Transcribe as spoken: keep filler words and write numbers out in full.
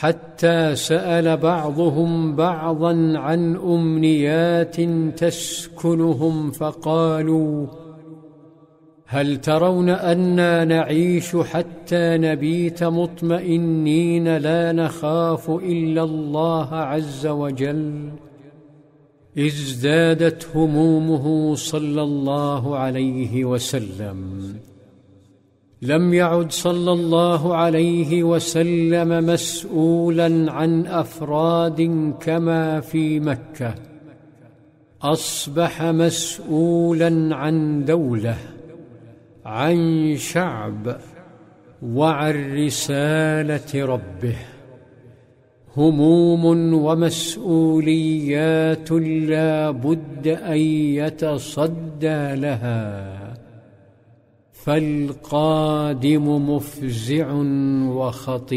حتى سأل بعضهم بعضا عن أمنيات تسكنهم، فقالوا: هل ترون أنا نعيش حتى نبيت مطمئنين لا نخاف إلا الله عز وجل؟ ازدادت همومه صلى الله عليه وسلم. لم يعد صلى الله عليه وسلم مسؤولا عن أفراد كما في مكة، أصبح مسؤولا عن دولة، عن شعب، وعن رسالة ربه. هموم ومسؤوليات لا بد أن يتصدى لها، فالقادم مفزع وخطير.